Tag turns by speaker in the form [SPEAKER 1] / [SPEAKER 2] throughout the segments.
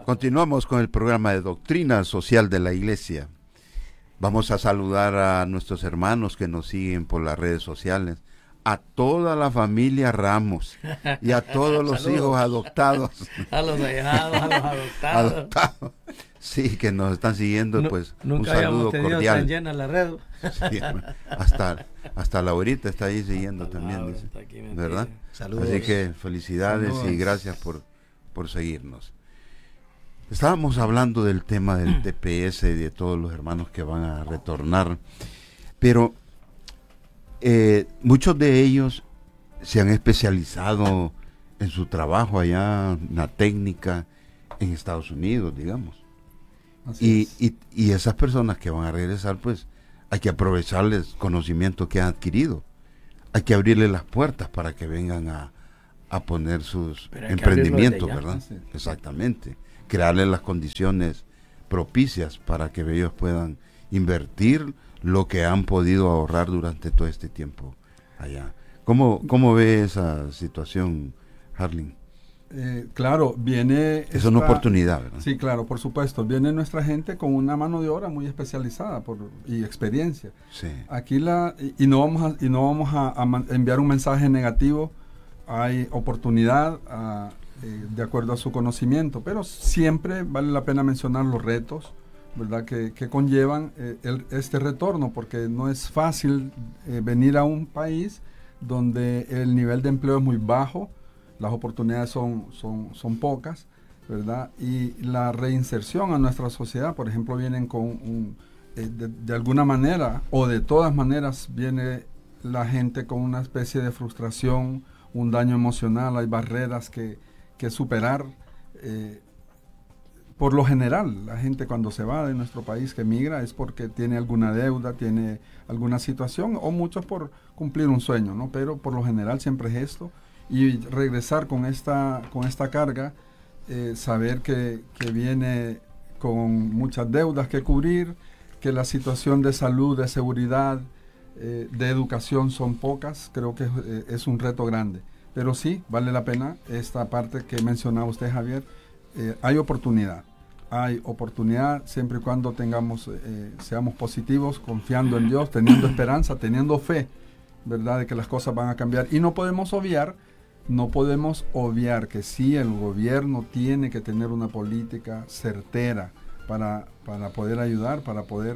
[SPEAKER 1] Continuamos con el programa de Doctrina Social de la Iglesia. Vamos a saludar a nuestros hermanos que nos siguen por las redes sociales, a toda la familia Ramos y a todos los hijos adoptados.
[SPEAKER 2] A los ahijados, a los adoptados.
[SPEAKER 1] Sí, que nos están siguiendo, pues un saludo
[SPEAKER 2] cordial. Tan llena la red.
[SPEAKER 1] Sí, hasta Laurita está ahí siguiendo también, dice, aquí, ¿verdad? Saludos. Así que felicidades y gracias por seguirnos. Estábamos hablando del tema del TPS y de todos los hermanos que van a retornar, pero muchos de ellos se han especializado en su trabajo allá, en la técnica, en Estados Unidos, digamos. Y esas personas que van a regresar, pues hay que aprovecharles conocimiento que han adquirido. Hay que abrirles las puertas para que vengan a poner sus emprendimientos, ¿verdad? Sí. Exactamente. Crearles las condiciones propicias para que ellos puedan invertir lo que han podido ahorrar durante todo este tiempo allá. ¿Cómo ve esa situación, Harling?
[SPEAKER 3] Claro, viene...
[SPEAKER 1] Es una oportunidad, ¿verdad?
[SPEAKER 3] Sí, claro, por supuesto. Viene nuestra gente con una mano de obra muy especializada y experiencia.
[SPEAKER 1] Sí.
[SPEAKER 3] Aquí no vamos a enviar un mensaje negativo. Hay oportunidad de acuerdo a su conocimiento, pero siempre vale la pena mencionar los retos, ¿verdad? Que conllevan este retorno, porque no es fácil venir a un país donde el nivel de empleo es muy bajo, las oportunidades son pocas, ¿verdad? Y la reinserción a nuestra sociedad, por ejemplo, vienen con de alguna manera o de todas maneras viene la gente con una especie de frustración, un daño emocional, hay barreras que superar. Por lo general, la gente cuando se va de nuestro país, que migra, es porque tiene alguna deuda, tiene alguna situación, o muchos por cumplir un sueño, ¿no? Pero por lo general siempre es esto. Y regresar con esta carga, saber que viene con muchas deudas que cubrir, que la situación de salud, de seguridad, de educación son pocas, creo que es un reto grande. Pero sí, vale la pena esta parte que mencionaba usted, Javier. Hay oportunidad siempre y cuando seamos positivos, confiando en Dios, teniendo esperanza, teniendo fe, ¿verdad?, de que las cosas van a cambiar. Y no podemos obviar que sí, el gobierno tiene que tener una política certera para poder ayudar, para poder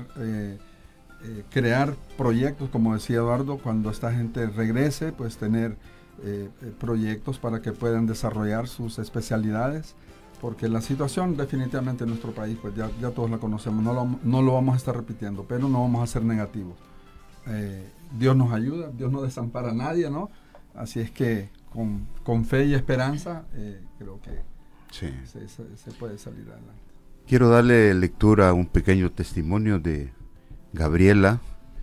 [SPEAKER 3] crear proyectos, como decía Eduardo, cuando esta gente regrese, pues tener proyectos para que puedan desarrollar sus especialidades, porque la situación definitivamente en nuestro país, pues ya todos la conocemos, no lo vamos a estar repitiendo, pero no vamos a ser negativos. Dios nos ayuda, Dios no desampara a nadie, ¿no? Así es que con fe y esperanza creo que sí, se puede salir adelante.
[SPEAKER 1] Quiero darle lectura a un pequeño testimonio de Gabriela,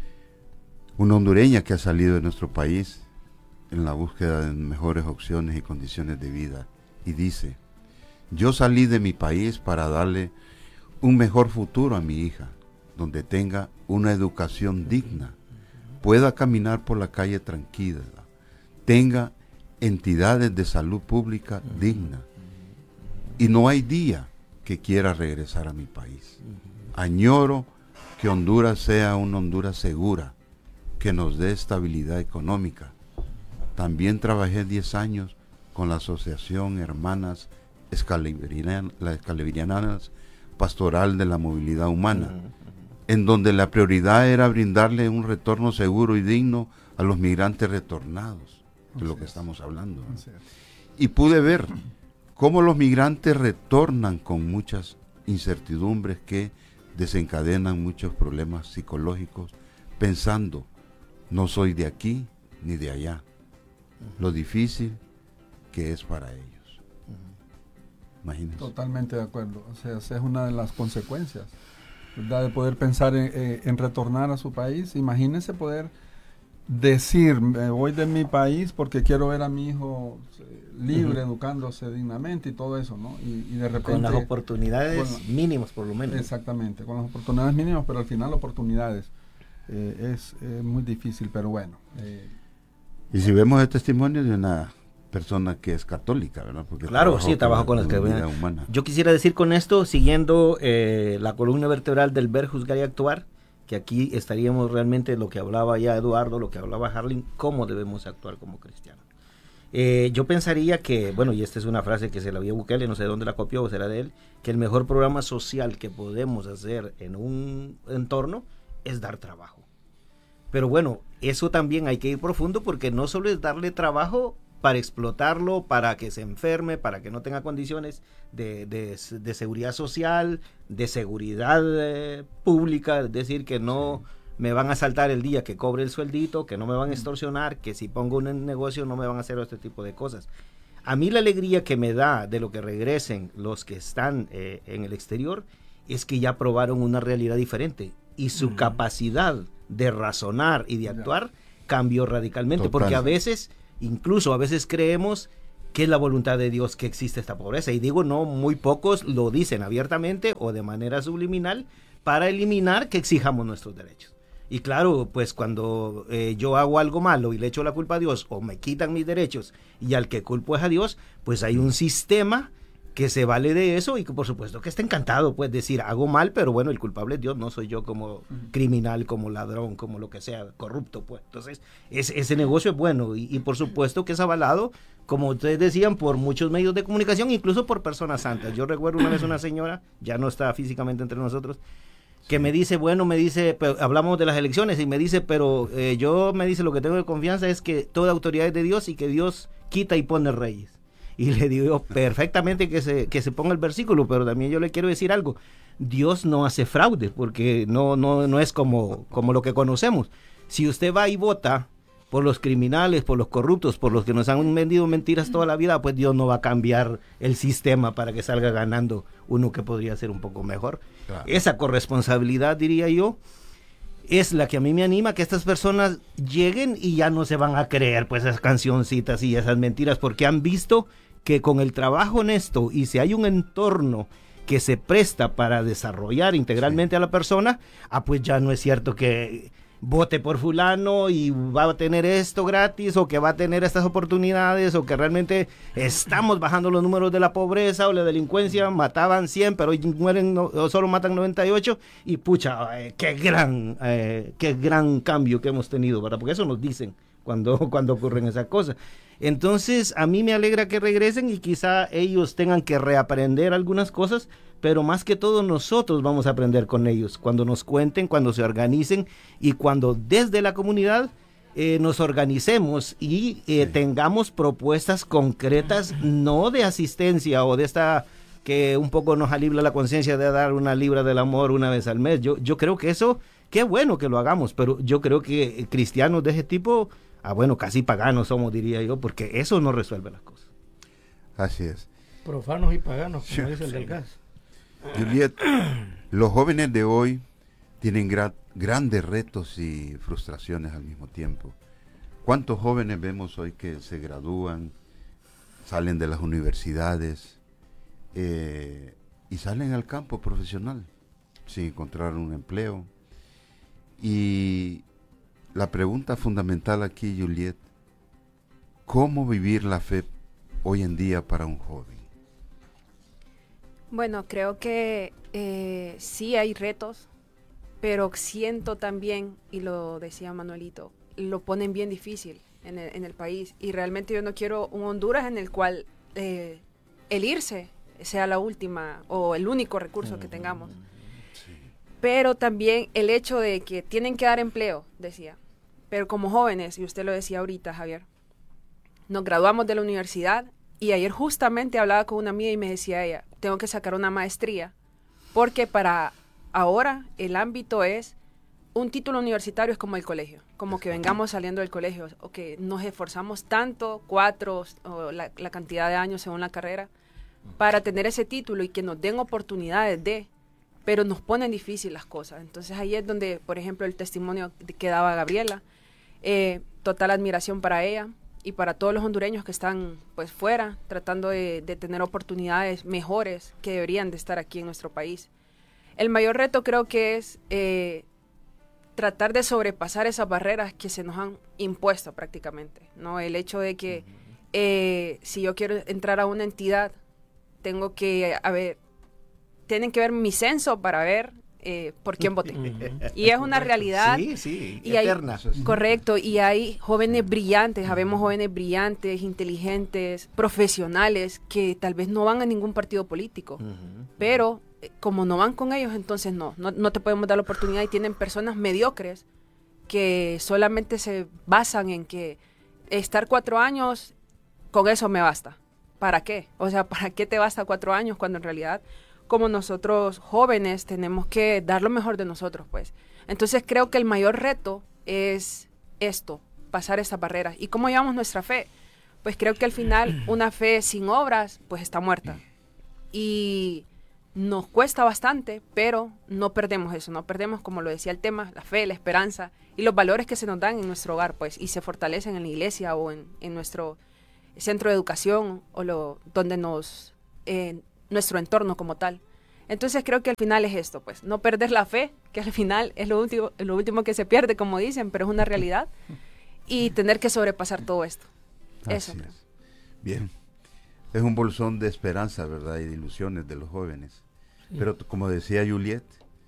[SPEAKER 1] una hondureña que ha salido de nuestro país en la búsqueda de mejores opciones y condiciones de vida, y dice: yo salí de mi país para darle un mejor futuro a mi hija, donde tenga una educación digna, pueda caminar por la calle tranquila, tenga entidades de salud pública dignas, y no hay día que quiera regresar a mi país. Añoro que Honduras sea una Honduras segura, que nos dé estabilidad económica. También trabajé 10 años con la Asociación Hermanas Escalivrianas Pastoral de la Movilidad Humana, en donde la prioridad era brindarle un retorno seguro y digno a los migrantes retornados, de lo que estamos hablando. Y pude ver cómo los migrantes retornan con muchas incertidumbres que desencadenan muchos problemas psicológicos, pensando: no soy de aquí ni de allá, lo difícil que es para ellos. Imagínense.
[SPEAKER 3] Totalmente de acuerdo. O sea, esa es una de las consecuencias, ¿verdad?, de poder pensar en retornar a su país. Imagínense poder decir: me voy de mi país porque quiero ver a mi hijo libre, educándose dignamente y todo eso, ¿no? Y de repente...
[SPEAKER 2] Con las oportunidades mínimas, por lo menos.
[SPEAKER 3] Exactamente, con las oportunidades mínimas, pero al final oportunidades. Es muy difícil, pero bueno.
[SPEAKER 1] Y si vemos el testimonio de una persona que es católica, ¿verdad? Porque
[SPEAKER 2] claro, sí, trabajo con la comunidad humana. Yo quisiera decir con esto, siguiendo la columna vertebral del ver, juzgar y actuar, que aquí estaríamos realmente lo que hablaba ya Eduardo, lo que hablaba Harling, cómo debemos actuar como cristianos. Yo pensaría que, bueno, y esta es una frase que se la vio Bukele, no sé de dónde la copió o será de él, que el mejor programa social que podemos hacer en un entorno es dar trabajo. Pero bueno, eso también hay que ir profundo porque no solo es darle trabajo para explotarlo, para que se enferme, para que no tenga condiciones de seguridad social, de seguridad pública, es decir, que no me van a asaltar el día que cobre el sueldito, que no me van a extorsionar, que si pongo un negocio no me van a hacer este tipo de cosas. A mí la alegría que me da de lo que regresen los que están en el exterior es que ya probaron una realidad diferente y su capacidad de razonar y de actuar cambió radicalmente. Total. Porque a veces, incluso a veces creemos que es la voluntad de Dios que existe esta pobreza. Y digo, no, muy pocos lo dicen abiertamente o de manera subliminal para eliminar que exijamos nuestros derechos. Y claro, pues cuando yo hago algo malo y le echo la culpa a Dios o me quitan mis derechos y al que culpo es a Dios, pues hay un sistema que se vale de eso y que por supuesto que está encantado, pues decir, hago mal, pero bueno, el culpable es Dios, no soy yo como criminal, como ladrón, como lo que sea, corrupto, pues. Entonces, ese negocio es bueno y por supuesto que es avalado, como ustedes decían, por muchos medios de comunicación, incluso por personas santas. Yo recuerdo una vez una señora, ya no está físicamente entre nosotros, que me dice, pero hablamos de las elecciones y me dice, pero yo me dice lo que tengo de confianza es que toda autoridad es de Dios y que Dios quita y pone reyes. Y le digo perfectamente que se ponga el versículo, pero también yo le quiero decir algo. Dios no hace fraude, porque no es como lo que conocemos. Si usted va y vota por los criminales, por los corruptos, por los que nos han vendido mentiras toda la vida, pues Dios no va a cambiar el sistema para que salga ganando uno que podría ser un poco mejor. Claro. Esa corresponsabilidad, diría yo, es la que a mí me anima que estas personas lleguen y ya no se van a creer pues esas cancioncitas y esas mentiras, porque han visto que con el trabajo honesto y si hay un entorno que se presta para desarrollar integralmente a la persona, pues ya no es cierto que vote por fulano y va a tener esto gratis o que va a tener estas oportunidades o que realmente estamos bajando los números de la pobreza o la delincuencia, mataban 100 pero hoy mueren o solo matan 98 y pucha, qué gran cambio que hemos tenido, ¿verdad? Porque eso nos dicen cuando ocurren esas cosas. Entonces a mí me alegra que regresen y quizá ellos tengan que reaprender algunas cosas, pero más que todo nosotros vamos a aprender con ellos, cuando nos cuenten, cuando se organicen y cuando desde la comunidad nos organicemos y tengamos propuestas concretas, no de asistencia o de esta que un poco nos alivia la conciencia de dar una libra del amor una vez al mes. Yo creo que eso, qué bueno que lo hagamos, pero yo creo que cristianos de ese tipo, bueno, casi paganos somos, diría yo, porque eso no resuelve las cosas.
[SPEAKER 1] Así es.
[SPEAKER 2] Profanos y paganos, como dice el del gas.
[SPEAKER 1] Juliet, los jóvenes de hoy tienen grandes retos y frustraciones al mismo tiempo. ¿Cuántos jóvenes vemos hoy que se gradúan, salen de las universidades y salen al campo profesional sin encontrar un empleo? Y la pregunta fundamental aquí, Juliet, ¿cómo vivir la fe hoy en día para un joven?
[SPEAKER 4] Bueno, creo que sí hay retos, pero siento también, y lo decía Manuelito, lo ponen bien difícil en el país. Y realmente yo no quiero un Honduras en el cual el irse sea la última o el único recurso que tengamos. Sí. Pero también el hecho de que tienen que dar empleo, decía. Pero como jóvenes, y usted lo decía ahorita, Javier, nos graduamos de la universidad y ayer justamente hablaba con una amiga y me decía ella, tengo que sacar una maestría, porque para ahora el ámbito es, un título universitario es como el colegio, como que vengamos saliendo del colegio, o que nos esforzamos tanto, 4 o la cantidad de años según la carrera, para tener ese título y que nos den oportunidades pero nos ponen difícil las cosas. Entonces ahí es donde, por ejemplo, el testimonio que daba Gabriela, total admiración para ella y para todos los hondureños que están pues fuera, tratando de tener oportunidades mejores que deberían de estar aquí en nuestro país. El mayor reto creo que es tratar de sobrepasar esas barreras que se nos han impuesto prácticamente, ¿no? El hecho de que si yo quiero entrar a una entidad, tienen que ver mi censo para ver por quién voté. Y es una realidad.
[SPEAKER 2] Sí,
[SPEAKER 4] y
[SPEAKER 2] eterna.
[SPEAKER 4] Correcto, y hay jóvenes brillantes, habemos jóvenes brillantes, inteligentes, profesionales, que tal vez no van a ningún partido político, pero como no van con ellos, entonces no te podemos dar la oportunidad, y tienen personas mediocres que solamente se basan en que estar 4 años, con eso me basta. ¿Para qué? O sea, ¿para qué te basta 4 años cuando en realidad, como nosotros jóvenes, tenemos que dar lo mejor de nosotros, pues? Entonces creo que el mayor reto es esto, pasar estas barreras. ¿Y cómo llevamos nuestra fe? Pues creo que al final una fe sin obras, pues está muerta. Y nos cuesta bastante, pero no perdemos eso, no perdemos, como lo decía el tema, la fe, la esperanza y los valores que se nos dan en nuestro hogar, pues, y se fortalecen en la iglesia o en nuestro centro de educación o donde nuestro entorno como tal. Entonces creo que al final es esto, pues, no perder la fe, que al final es lo último que se pierde, como dicen, pero es una realidad, y tener que sobrepasar todo esto. Eso.
[SPEAKER 1] Así es. Bien. Es un bolsón de esperanza, ¿verdad? Y de ilusiones de los jóvenes. Sí. Pero como decía Juliet,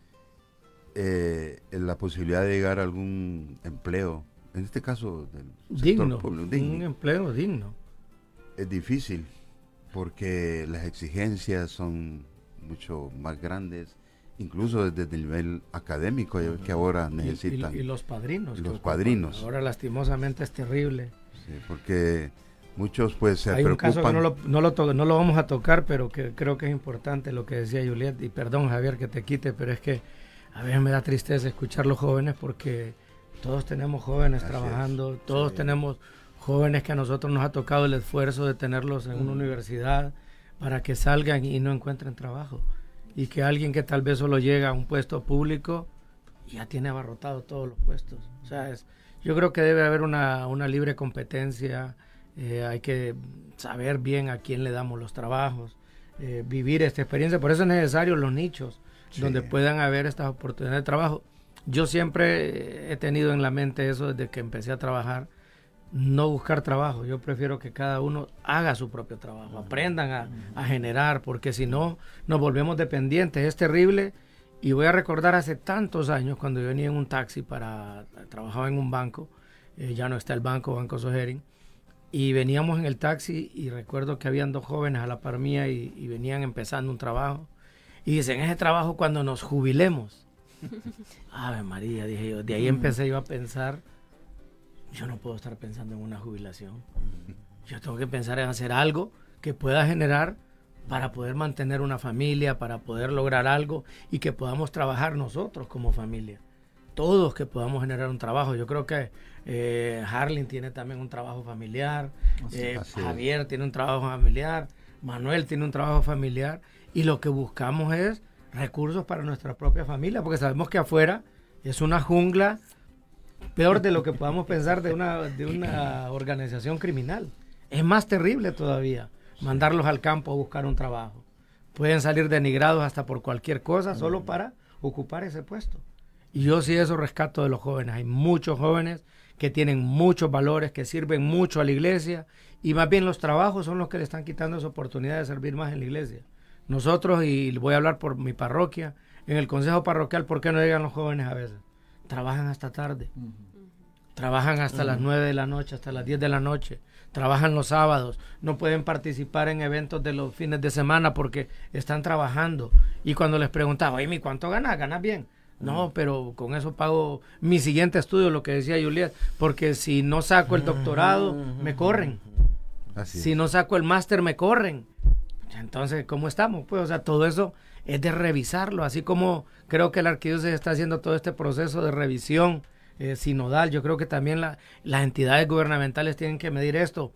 [SPEAKER 1] la posibilidad de llegar a algún empleo, en este caso del
[SPEAKER 5] digno,
[SPEAKER 1] sector público,
[SPEAKER 5] un empleo digno.
[SPEAKER 1] Es difícil porque las exigencias son mucho más grandes, incluso desde el nivel académico, que ahora necesitan.
[SPEAKER 5] Y los padrinos.
[SPEAKER 1] Los padrinos.
[SPEAKER 5] Ahora lastimosamente es terrible.
[SPEAKER 1] Sí, porque muchos pues se
[SPEAKER 5] Hay
[SPEAKER 1] preocupan.
[SPEAKER 5] Un caso que no lo vamos a tocar, pero que creo que es importante lo que decía Juliet, y perdón, Javier, que te quite, pero es que a veces me da tristeza escuchar los jóvenes, porque todos tenemos jóvenes trabajando, todos tenemos jóvenes que a nosotros nos ha tocado el esfuerzo de tenerlos en una universidad para que salgan y no encuentren trabajo, y que alguien que tal vez solo llega a un puesto público ya tiene abarrotado todos los puestos. O sea, yo creo que debe haber una libre competencia. Hay que saber bien a quién le damos los trabajos, vivir esta experiencia. Por eso es necesario los nichos donde puedan haber estas oportunidades de trabajo. Yo siempre he tenido en la mente eso desde que empecé a trabajar, no buscar trabajo. Yo prefiero que cada uno haga su propio trabajo, aprendan a generar, porque si no nos volvemos dependientes. Es terrible. Y voy a recordar hace tantos años cuando yo venía en un taxi trabajaba en un banco, ya no está el Banco Sogerin, y veníamos en el taxi y recuerdo que habían 2 jóvenes a la par mía y venían empezando un trabajo, y dicen, ese trabajo cuando nos jubilemos. Ave María, dije yo. De ahí empecé yo a pensar, yo no puedo estar pensando en una jubilación. Yo tengo que pensar en hacer algo que pueda generar para poder mantener una familia, para poder lograr algo y que podamos trabajar nosotros como familia. Todos que podamos generar un trabajo. Yo creo que Harling tiene también un trabajo familiar, Javier tiene un trabajo familiar, Manuel tiene un trabajo familiar, y lo que buscamos es recursos para nuestra propia familia, porque sabemos que afuera es una jungla peor de lo que podamos pensar de una organización criminal. Es más terrible todavía mandarlos al campo a buscar un trabajo. Pueden salir denigrados hasta por cualquier cosa solo para ocupar ese puesto. Y yo sí eso rescato de los jóvenes. Hay muchos jóvenes que tienen muchos valores, que sirven mucho a la iglesia, y más bien los trabajos son los que le están quitando esa oportunidad de servir más en la iglesia. Nosotros, y voy a hablar por mi parroquia, en el consejo parroquial, ¿por qué no llegan los jóvenes a veces? Trabajan hasta tarde. Trabajan hasta las 9 de la noche, hasta las 10 de la noche. Trabajan los sábados. No pueden participar en eventos de los fines de semana porque están trabajando. Y cuando les preguntaba, oye, ¿cuánto ganas? ¿Ganas bien? No, pero con eso pago mi siguiente estudio, lo que decía Juliet, porque si no saco el doctorado, me corren. Si no saco el máster, me corren. Entonces, ¿cómo estamos? Pues, o sea, todo eso es de revisarlo, así como creo que la arquidiócesis está haciendo todo este proceso de revisión sinodal. Yo creo que también las entidades gubernamentales tienen que medir esto.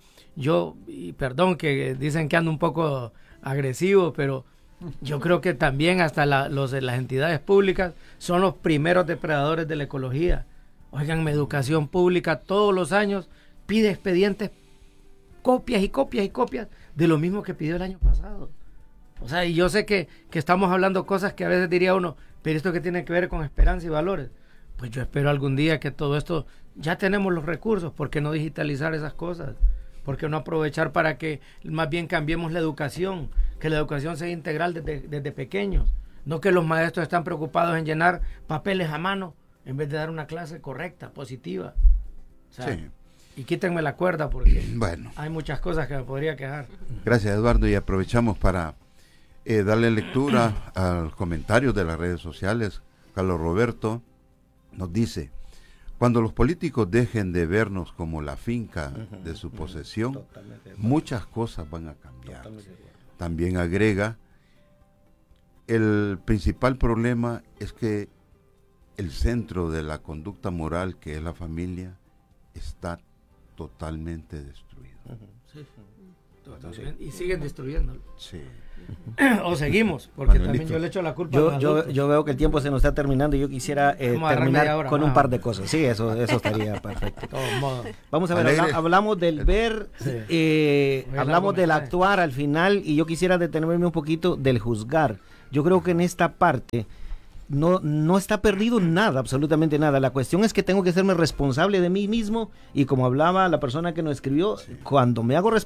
[SPEAKER 5] Y perdón que dicen que ando un poco agresivo, pero yo creo que también hasta las entidades públicas son los primeros depredadores de la ecología. Oigan, educación pública todos los años pide expedientes, copias y copias y copias de lo mismo que pidió el año pasado. O sea, y yo sé que estamos hablando cosas que a veces diría uno, pero esto que tiene que ver con esperanza y valores. Pues yo espero algún día que todo esto, ya tenemos los recursos, ¿por qué no digitalizar esas cosas? ¿Por qué no aprovechar para que más bien cambiemos la educación? Que la educación sea integral desde pequeños. No que los maestros están preocupados en llenar papeles a mano en vez de dar una clase correcta, positiva. O sea, sí. Y quítenme la cuerda porque hay muchas cosas que me podría quejar.
[SPEAKER 1] Gracias, Eduardo, y aprovechamos para darle lectura a los comentarios de las redes sociales. Carlos Roberto nos dice: cuando los políticos dejen de vernos como la finca de su posesión, muchas cosas van a cambiar. También agrega: el principal problema es que el centro de la conducta moral, que es la familia, está totalmente destruido.
[SPEAKER 5] Y siguen destruyéndolo.
[SPEAKER 1] Sí.
[SPEAKER 5] O seguimos, porque Manuelito, también yo le echo la culpa.
[SPEAKER 2] Yo veo que el tiempo se nos está terminando y yo quisiera terminar con un par de cosas. Sí, eso estaría perfecto. Vamos a ver, hablamos del ver, hablamos del actuar al final, y yo quisiera detenerme un poquito del juzgar. Yo creo que en esta parte no está perdido nada, absolutamente nada. La cuestión es que tengo que serme responsable de mí mismo, y como hablaba la persona que nos escribió, cuando me hago responsable